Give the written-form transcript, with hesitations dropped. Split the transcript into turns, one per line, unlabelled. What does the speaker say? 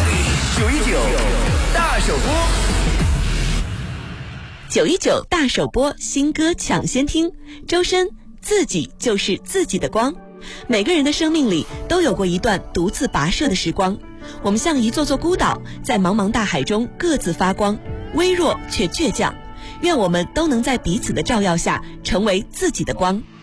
919大首播
，919大首播，新歌抢先听。周深，自己就是自己的光。每个人的生命里都有过一段独自跋涉的时光，我们像一座座孤岛，在茫茫大海中各自发光，微弱却倔强。愿我们都能在彼此的照耀下成为自己的光。